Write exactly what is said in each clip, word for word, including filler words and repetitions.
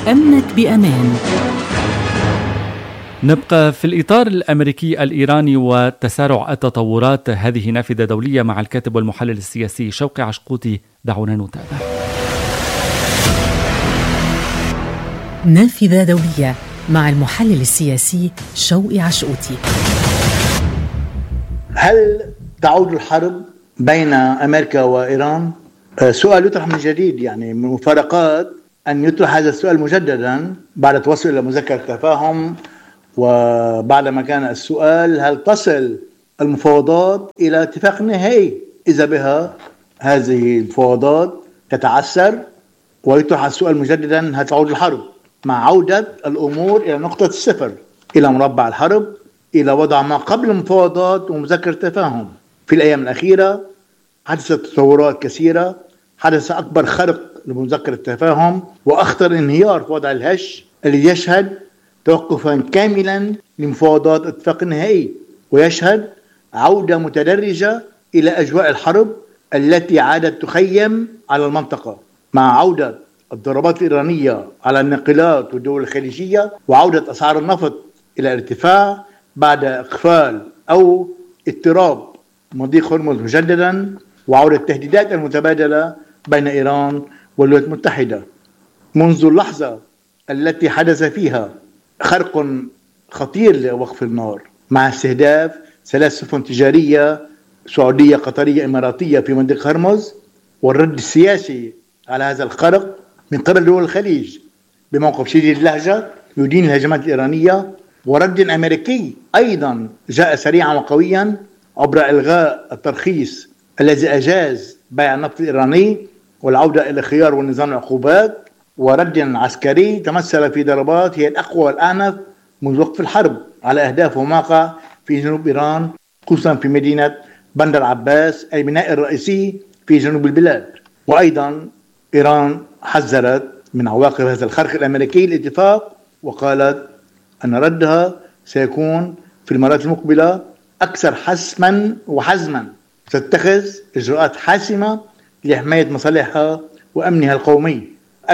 أمنك بأمان. نبقى في الإطار الأمريكي الإيراني وتسارع التطورات، هذه نافذة دولية مع الكاتب والمحلل السياسي شوقي عشقوتي. دعونا نتابع. نافذة دولية مع المحلل السياسي شوقي عشقوتي. هل تعود الحرب بين أمريكا وإيران؟ سؤال يطرح من جديد، يعني من مفارقات أن يطرح هذا السؤال مجددا بعد التوصل إلى مذكرة تفاهم، وبعدما كان السؤال هل تصل المفاوضات إلى اتفاق نهائي. إذا بها هذه المفاوضات تتعثر ويطرح السؤال مجددا هل تعود الحرب، مع عودة الأمور إلى نقطة الصفر، إلى مربع الحرب، إلى وضع ما قبل المفاوضات ومذكرة تفاهم. في الأيام الأخيرة حدثت تطورات كثيرة، حدث أكبر خرق لمذكرة التفاهم وأخطر انهيار في وضع الهش الذي يشهد توقفا كاملا لمفاوضات اتفاق نهائي، ويشهد عودة متدرجة إلى أجواء الحرب التي عادت تخيم على المنطقة، مع عودة الضربات الإيرانية على الناقلات والدول الخليجية، وعودة أسعار النفط إلى ارتفاع بعد إقفال أو اضطراب مضيق هرمز مجددا، وعودة التهديدات المتبادلة بين إيران والولايات المتحدة منذ اللحظة التي حدث فيها خرق خطير لوقف النار، مع استهداف ثلاث سفن تجارية سعودية قطرية إماراتية في منطقة هرمز، والرد السياسي على هذا الخرق من قبل دول الخليج بموقف شديد اللهجة يدين الهجمات الإيرانية، ورد أمريكي أيضا جاء سريعا وقويا عبر إلغاء الترخيص الذي أجاز بيع النفط الإيراني والعودة إلى خيار ونظام العقوبات، ورد عسكري تمثل في ضربات هي الأقوى والأعنف منذ وقف الحرب على أهداف ومواقع في جنوب إيران، خصوصا في مدينة بندر عباس أي الميناء الرئيسي في جنوب البلاد. وأيضا إيران حذرت من عواقب هذا الخرق الأمريكي الاتفاق، وقالت أن ردها سيكون في المرات المقبلة أكثر حسما وحزما، ستتخذ إجراءات حاسمة لحماية مصالحها وأمنها القومي.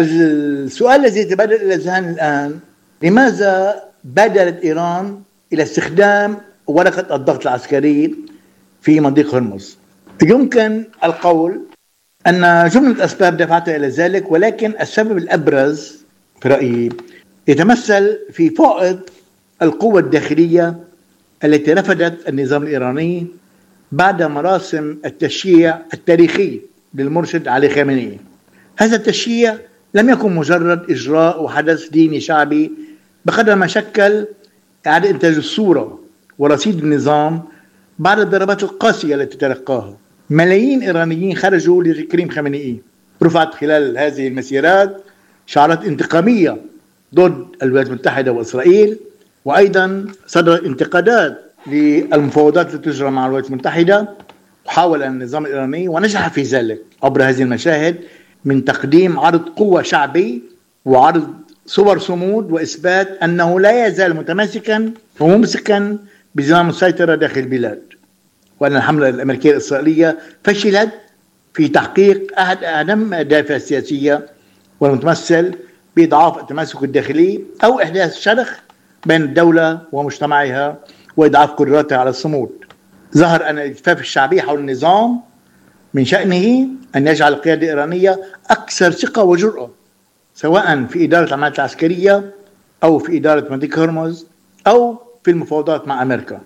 السؤال الذي يتبادر إلى الذهن الآن، لماذا بادرت إيران إلى استخدام ورقة الضغط العسكري في مضيق هرمز؟ يمكن القول أن جملة أسباب دفعتها إلى ذلك، ولكن السبب الأبرز في رأيي يتمثل في فائض القوة الداخلية التي رفضت النظام الإيراني بعد مراسم التشييع التاريخي للمرشد علي خامنئي. هذا التشييع لم يكن مجرد إجراء وحدث ديني شعبي، بقدر ما شكل إعادة إنتاج الصورة ورصيد النظام بعد الضربات القاسية التي تلقاها. ملايين إيرانيين خرجوا لتكريم خامنئي، رفعت خلال هذه المسيرات شعارات انتقامية ضد الولايات المتحدة وإسرائيل، وأيضا صدرت انتقادات للمفاوضات التي تجرى مع الولايات المتحدة، وحاول النظام الإيراني ونجح في ذلك عبر هذه المشاهد من تقديم عرض قوة شعبي وعرض صور صمود وإثبات أنه لا يزال متماسكا وممسكا بزمام السيطرة داخل البلاد، وأن الحملة الأمريكية الإسرائيلية فشلت في تحقيق أحد أهم أهدافها السياسية، والمتمثل بإضعاف التماسك الداخلي أو إحداث شرخ بين الدولة ومجتمعها وإضعاف قدراتها على الصمود. ظهر أن الالتفاف الشعبي حول النظام من شأنه أن يجعل القيادة الإيرانية أكثر ثقة وجرأة، سواء في إدارة العمليات العسكرية أو في إدارة مضيق هرمز أو في المفاوضات مع أمريكا.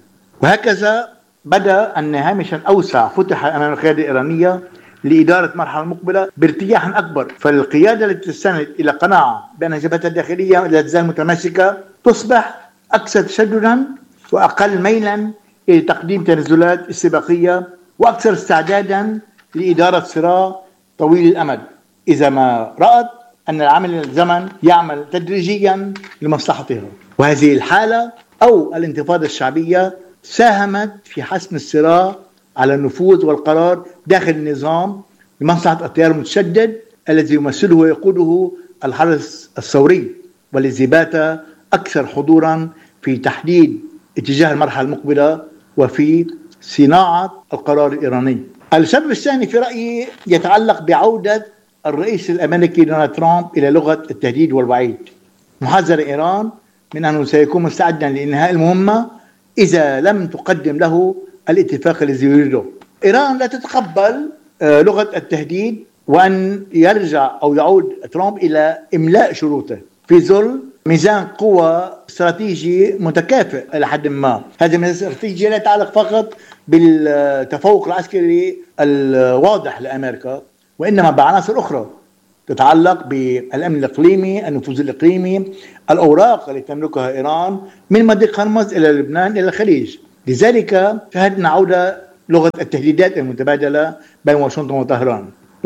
وهكذا بدأ أن هامشا أوسع فتح أمام القيادة الإيرانية لإدارة مرحلة مقبلة بارتياح أكبر. فالقيادة التي تستند إلى قناعة بأن جبهتها الداخلية لا تزال متماسكة تصبح أكثر تشددا وأقل ميلا إلى تقديم تنازلات استباقية، وأكثر استعدادا لإدارة صراع طويل الأمد إذا ما رأت أن العمل الزمن يعمل تدريجيا لمصلحتها. وهذه الحالة أو الانتفاضة الشعبية ساهمت في حسم الصراع على النفوذ والقرار داخل النظام لمصلحة التيار المتشدد الذي يمثله ويقوده الحرس الثوري، والذي بات أكثر حضورا في تحديد اتجاه المرحلة المقبلة وفي صناعة القرار الإيراني. السبب الثاني في رأيي يتعلق بعودة الرئيس الأمريكي دونالد ترامب إلى لغة التهديد والوعيد. محذر إيران من أنه سيكون مستعدا لإنهاء المهمة إذا لم تقدم له الاتفاق الذي يريده. إيران لا تتقبل لغة التهديد وأن يرجع أو يعود ترامب إلى إملاء شروطه في ظل ميزان قوى استراتيجي متكافئ إلى حد ما. هذا الميزان الاستراتيجي لا يتعلق فقط بالتفوق العسكري الواضح لأمريكا، وإنما بعناصر أخرى تتعلق بالأمن الإقليمي، النفوذ الإقليمي، الأوراق التي تملكها إيران من مضيق هرمز إلى لبنان إلى الخليج. لذلك شهدنا عودة لغة التهديدات المتبادلة بين واشنطن وطهران،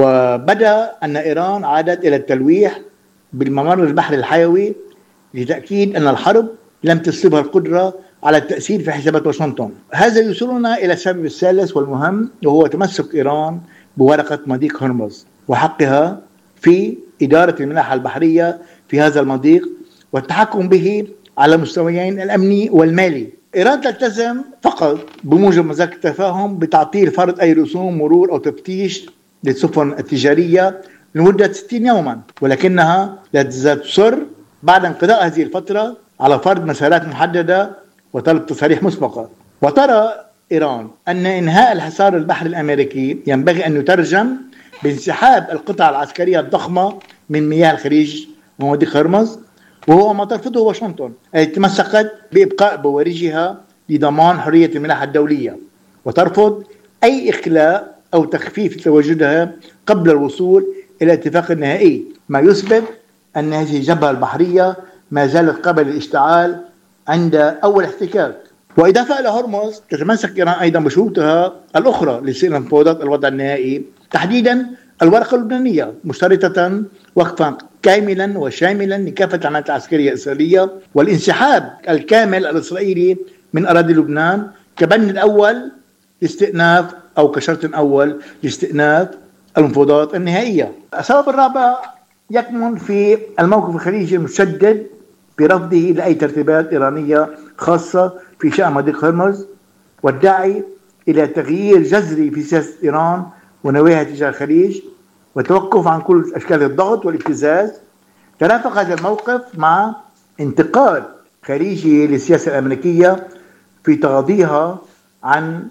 وبدأ أن إيران عادت إلى التلويح بالممر البحري الحيوي لتأكيد أن الحرب لم تصبها القدرة على التأثير في حسابات واشنطن. هذا يوصلنا إلى السبب الثالث والمهم، وهو تمسك إيران بورقة مضيق هرمز وحقها في إدارة الملاحة البحرية في هذا المضيق والتحكم به على مستويين الأمني والمالي. إيران تلتزم فقط بموجب مذاكرة التفاهم بتعطيل فرض أي رسوم مرور أو تفتيش للسفن التجارية لمدة ستين يوما، ولكنها لا تزال تصر بعد انقضاء هذه الفترة على فرض مسارات محددة وطلب تصاريح مسبقة. وترى إيران أن إنهاء الحصار البحري الأمريكي ينبغي أن يترجم بانسحاب القطع العسكرية الضخمة من مياه الخليج ومضيق هرمز، وهو ما ترفضه واشنطن التي تمسكت بإبقاء بوارجها لضمان حرية الملاحة الدولية، وترفض أي إخلاء أو تخفيف تواجدها قبل الوصول إلى اتفاق نهائي، ما يثبت أن هذه الجبهة البحرية ما زالت قبل الاشتعال عند أول احتكاك. وإضافة إلى هرمز تتمسك إيران أيضا بشروطها الأخرى لاستئناف مفاوضات الوضع النهائي، تحديدا الورقة اللبنانية، مشترطة وقفا كاملا وشاملا لكافة العمليات العسكرية الإسرائيلية والانسحاب الكامل الإسرائيلي من أراضي لبنان كبند الأول لاستئناف أو كشرط أول لاستئناف المفاوضات النهائية. السبب الرابع يكمن في الموقف الخليجي المشدد برفضه لأي ترتيبات إيرانية خاصة في شأن مضيق هرمز، والداعي إلى تغيير جذري في سياسة إيران ونواياها تجاه الخليج وتوقف عن كل أشكال الضغط والابتزاز. ترافق هذا الموقف مع انتقاد خليجي للسياسة الأمريكية في تغاضيها عن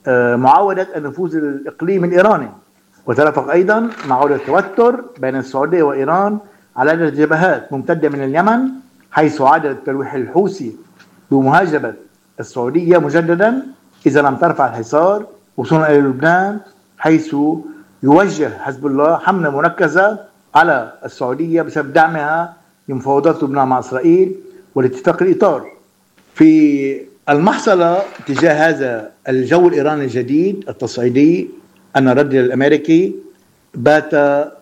معاودة النفوذ الإقليمي الإيراني، وترافق أيضا مع عودة التوتر بين السعودية وإيران على عدة جبهات ممتدة من اليمن، حيث عاد التلويح الحوثي بمهاجمة السعودية مجددا إذا لم ترفع الحصار، وصولا إلى لبنان حيث يوجه حزب الله حملة مركزة على السعودية بسبب دعمها لمفاوضات لبنان مع إسرائيل والاتفاق الإطار. في المحصلة تجاه هذا الجو الإيراني الجديد التصعيدي أن الرد الأمريكي بات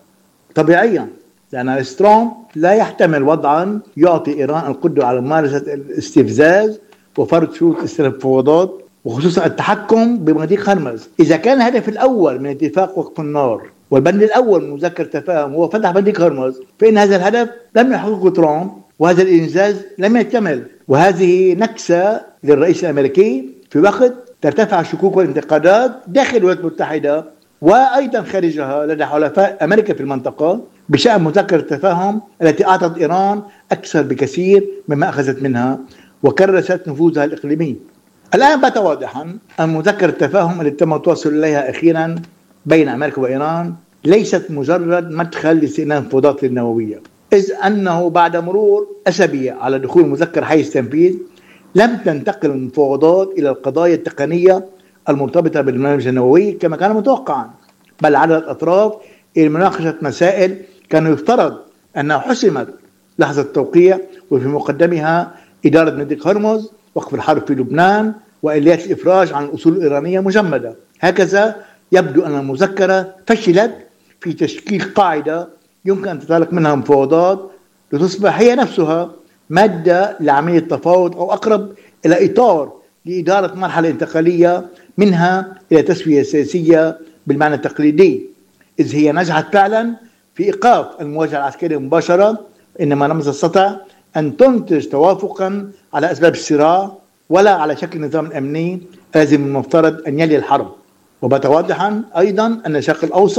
طبيعيا، لأن ترامب لا يحتمل وضعا يعطي إيران القدرة على ممارسة الاستفزاز وفرض شروط استئناف المفاوضات، وخصوصا التحكم بمضيق هرمز. إذا كان الهدف الأول من اتفاق وقف النار والبند الأول من مذكرة التفاهم هو فتح مضيق هرمز، فإن هذا الهدف لم يحققه ترامب وهذا الإنجاز لم يكتمل، وهذه نكسة للرئيس الأمريكي في وقت ترتفع الشكوك والانتقادات داخل الولايات المتحدة وأيضا خارجها لدى حلفاء أمريكا في المنطقة بشأن مذكرة التفاهم التي أعطت إيران أكثر بكثير مما أخذت منها وكرست نفوذها الإقليمي. الآن بات واضحا أن مذكرة التفاهم التي تم التوصل إليها أخيرا بين أمريكا وإيران ليست مجرد مدخل لاستئناف المفاوضات النووية، إذ أنه بعد مرور أسابيع على دخول المذكرة حيز التنفيذ لم تنتقل المفاوضات إلى القضايا التقنية المرتبطة بالبرنامج النووي كما كان متوقعا، بل عدد الأطراف إلى مناقشة مسائل كان يفترض أنها حسمت لحظة التوقيع، وفي مقدمها إدارة مضيق هرمز، وقف الحرب في لبنان، وآليات الإفراج عن الأصول الإيرانية مجمدة. هكذا يبدو أن المذكرة فشلت في تشكيل قاعدة يمكن أن تتعلق منها مفاوضات لتصبح هي نفسها مادة لعملية تفاوض، أو أقرب إلى إطار لإدارة مرحلة انتقالية منها إلى تسوية سياسية بالمعنى التقليدي، إذ هي نجحت فعلا في إيقاف المواجهة العسكرية مباشرة، إنما لم تستطع أن تنتج توافقا على أسباب الصراع ولا على شكل النظام الأمني الذي من المفترض أن يلي الحرب. وبات واضحا أيضا أن الشرق الأوسط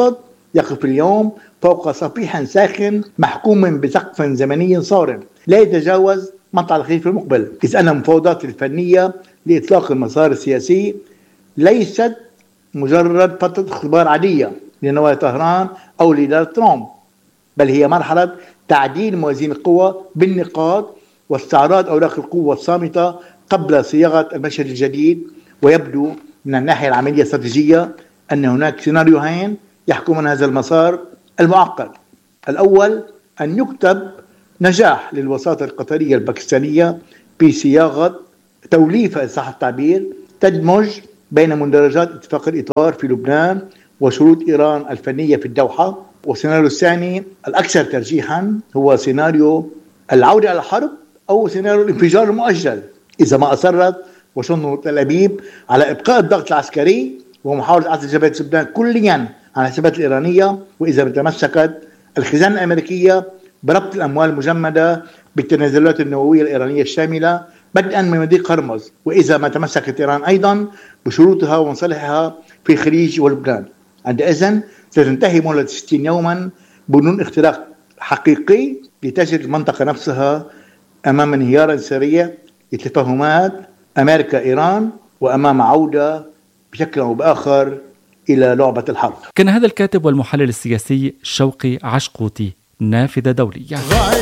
يقف اليوم فوق صفيح ساخن محكوم بسقف زمني صارم لا يتجاوز مطلع الخريف المقبل، إذ أن المفاوضات الفنية لإطلاق المسار السياسي ليست مجرد فترة اختبار عادية لنوايا طهران أو لإدارة ترامب، بل هي مرحلة تعديل موازين القوى بالنقاط واستعراض أوراق القوة الصامتة قبل صياغة المشهد الجديد. ويبدو من الناحية العملية الاستراتيجية أن هناك سيناريوهين يحكمون هذا المسار المعقد. الأول أن يكتب نجاح للوساطة القطرية الباكستانية في صياغة توليفة إن صح التعبير تدمج بين مندرجات اتفاق الإطار في لبنان وشروط إيران الفنية في الدوحة. والسيناريو الثاني الأكثر ترجيحا هو سيناريو العودة على الحرب أو سيناريو الانفجار المؤجل إذا ما أصرت واشنطن وتل أبيب على إبقاء الضغط العسكري ومحاولة عزل جبهة لبنان كليا عن الحسابات الإيرانية، وإذا تمسكت الخزانة الأمريكية بربط الأموال المجمدة بالتنازلات النووية الإيرانية الشاملة بدءا من مضيق هرمز، وإذا ما تمسكت إيران أيضا بشروطها ومصالحها في الخليج ولبنان. عندئذ ستنتهي مهلة ستين يوما بدون اختراق حقيقي لتجد المنطقة نفسها أمام انهيار سريع لتفاهمات أمريكا إيران وأمام عودة بشكل أو بآخر إلى لعبة الحرب. كان هذا الكاتب والمحلل السياسي شوقي عشقوتي، نافذة دولية.